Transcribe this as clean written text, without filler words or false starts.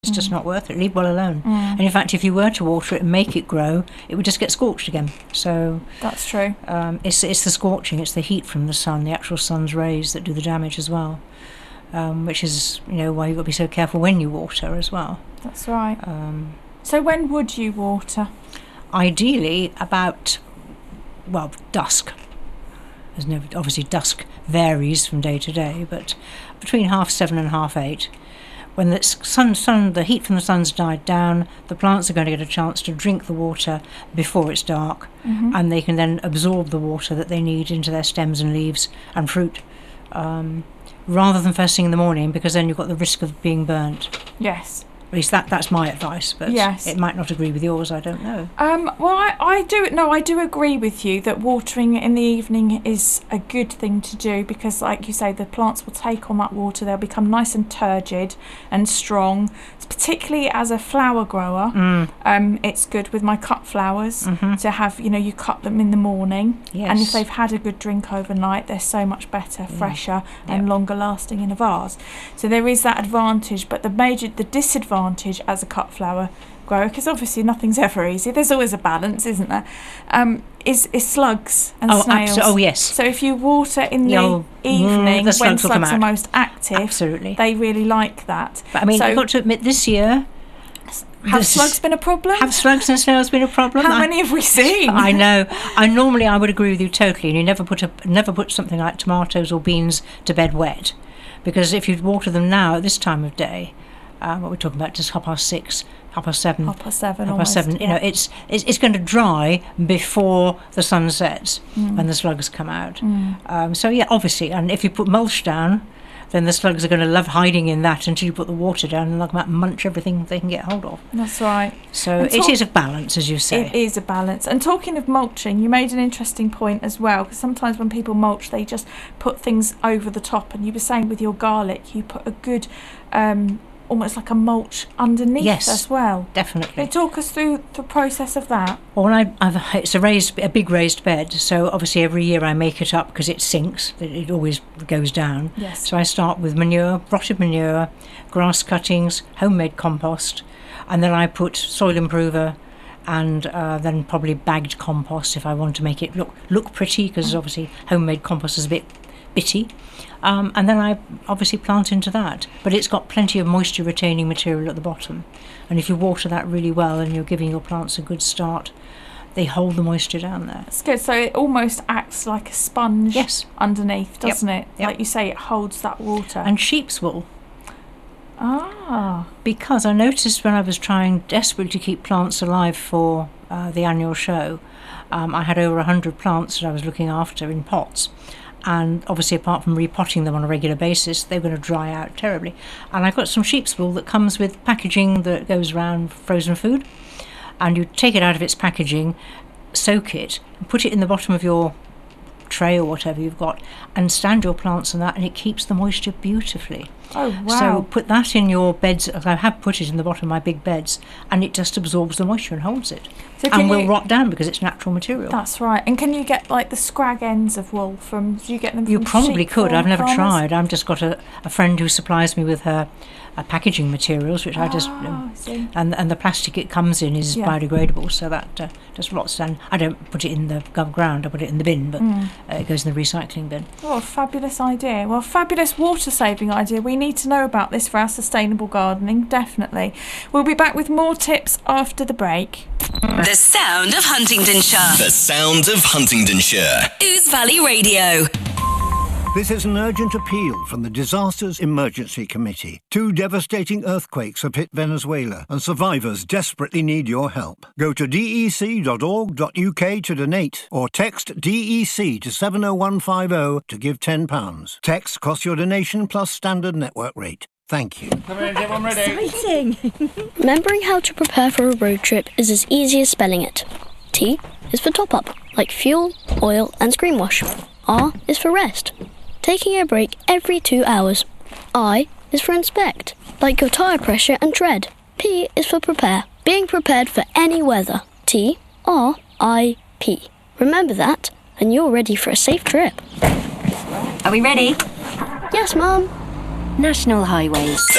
It's just not worth it. Leave well alone. And in fact, if you were to water it and make it grow, it would just get scorched again. So that's true. It's the scorching, it's the heat from the sun, the actual sun's rays that do the damage as well. Which is, why you've got to be so careful when you water as well. That's right. So when would you water? Ideally about, dusk. Obviously dusk varies from day to day, but between 7:30 and 8:30. When the heat from the sun's died down, the plants are going to get a chance to drink the water before it's dark, and they can then absorb the water that they need into their stems and leaves and fruit, rather than first thing in the morning, because then you've got the risk of being burnt. Yes. At least that's my advice, but yes. It might not agree with yours, I don't know. I do agree with you that watering in the evening is a good thing to do, because like you say, the plants will take on that water, they'll become nice and turgid and strong, particularly as a flower grower. It's good with my cut flowers to have, you cut them in the morning, and if they've had a good drink overnight, they're so much better, fresher and longer lasting in a vase. So there is that advantage, but the disadvantage as a cut flower grower, because obviously nothing's ever easy, there's always a balance, isn't there, is slugs and snails. Yes. So if you water in the evening when slugs are most active, they really like that. But I've got to admit, this year have slugs been a problem? Have slugs and snails been a problem? How many have we seen? I know. Normally I would agree with you totally, and you never put something like tomatoes or beans to bed wet, because if you water them now at this time of day, what we're talking about, just 6:30, 7:30. It's going to dry before the sun sets and the slugs come out. Obviously, and if you put mulch down, then the slugs are going to love hiding in that until you put the water down, and they'll come out and munch everything they can get hold of. That's right. So it is a balance, as you say. It is a balance. And talking of mulching, you made an interesting point as well, because sometimes when people mulch, they just put things over the top, and you were saying with your garlic, you put a good almost like a mulch underneath as well. Definitely. Can you talk us through the process of that? Well, it's a big raised bed, so obviously every year I make it up because it sinks. It always goes down. Yes. So I start with manure, rotted manure, grass cuttings, homemade compost, and then I put soil improver, and then probably bagged compost if I want to make it look pretty, because obviously homemade compost is a bit bitty. And then I obviously plant into that, but it's got plenty of moisture retaining material at the bottom, and if you water that really well and you're giving your plants a good start, they hold the moisture down there. That's good. So it almost acts like a sponge underneath, doesn't it? Yep. Like you say, it holds that water. And sheep's wool. Because I noticed when I was trying desperately to keep plants alive for the annual show, I had over 100 plants that I was looking after in pots. And obviously, apart from repotting them on a regular basis, they're going to dry out terribly. And I've got some sheep's wool that comes with packaging that goes around frozen food. And you take it out of its packaging, soak it, and put it in the bottom of your tray or whatever you've got, and stand your plants on that, and it keeps the moisture beautifully. Oh, wow. So put that in your beds. I have put it in the bottom of my big beds, and it just absorbs the moisture and holds it. And will rot down because it's natural material. That's right. And can you get like the scrag ends of wool from? Do you get them from? You probably could. I've never farmers? tried. I've just got a friend who supplies me with her packaging materials, which I just and the plastic it comes in is biodegradable, so that just rots down. I don't put it in the ground. I put it in the bin, but it goes in the recycling bin. Oh, a fabulous idea. Well, fabulous water saving idea. We need to know about this for our sustainable gardening, definitely. We'll be back with more tips after the break. The sound of Huntingdonshire. The sound of Huntingdonshire. Ouse Valley Radio. This is an urgent appeal from the Disasters Emergency Committee. 2 devastating earthquakes have hit Venezuela, and survivors desperately need your help. Go to dec.org.uk to donate, or text DEC to 70150 to give £10. Text costs your donation plus standard network rate. Thank you. Everyone ready? Exciting! Remembering how to prepare for a road trip is as easy as spelling it. T is for top up, like fuel, oil and screen wash. R is for rest, taking a break every 2 hours. I is for inspect, like your tyre pressure and tread. P is for prepare, being prepared for any weather. TRIP. Remember that, and you're ready for a safe trip. Are we ready? Yes, Mum. National Highways. The